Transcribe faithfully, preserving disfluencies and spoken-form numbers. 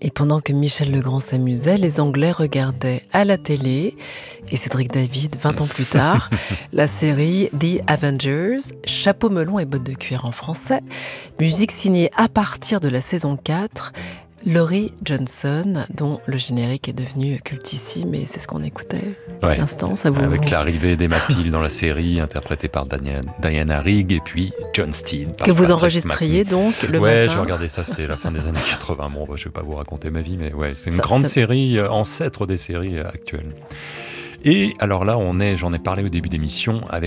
Et pendant que Michel Legrand s'amusait, les Anglais regardaient à la télé, et Cédric David, vingt ans plus tard, la série The Avengers, chapeau melon et bottes de cuir en français, musique signée à partir de la saison quatre, Laurie Johnson, dont le générique est devenu cultissime, et c'est ce qu'on écoutait ouais. à l'instant. Ça vous... Avec l'arrivée d'Emma Peel dans la série, interprétée par Diana, Diana Rigg, et puis John Steed. Que vous enregistriez donc le ouais, matin. Ouais, je regardais ça, c'était la fin des années quatre-vingts. Bon, bah, je ne vais pas vous raconter ma vie, mais ouais, c'est une ça, grande ça... série, euh, ancêtre des séries euh, actuelles. Et alors là, on est, j'en ai parlé au début d'émission, avec